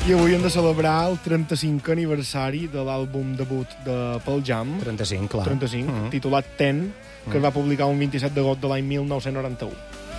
I avui hem de celebrar el 35è aniversari de l'àlbum debut de Pearl Jam. 35, clar. 35, titulat Ten, que es va publicar un 27 d'agost de l'any 1991.